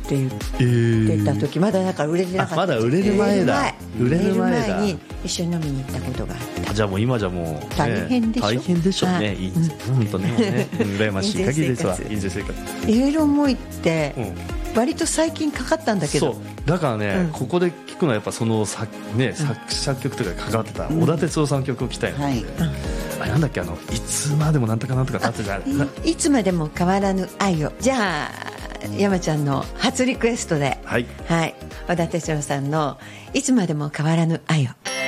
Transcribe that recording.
って言ってた時、まだだから売れてなかった。 まだ売れる前だ。 売れる前に一緒に飲みに行ったことがあった。 じゃあもう今じゃもう、ね、 大変でしょ。 大変でしょうね。いい本当ね、羨ましい限りですわ。印税生活。 イエローモイって割と最近かかったんだけど。 そうだからね、ここで聞くのはやっぱその作曲とか関わってた小田哲夫さんの曲を聴きたいの。あれなんだっけ、いつまでもなんとかなんとかってじゃいつまでも変わらぬ愛を。じゃあ山ちゃんの初リクエストで、はい、小田哲夫さんのいつまでも変わらぬ愛を。